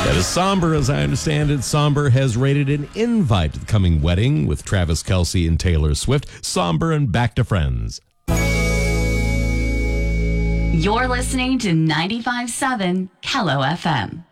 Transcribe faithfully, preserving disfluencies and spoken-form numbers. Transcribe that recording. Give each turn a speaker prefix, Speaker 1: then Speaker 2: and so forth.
Speaker 1: That is somber, as I understand it. Somber has rated an invite to the coming wedding with Travis Kelce and Taylor Swift. Somber and back to friends.
Speaker 2: You're listening to ninety-five point seven Kello F M.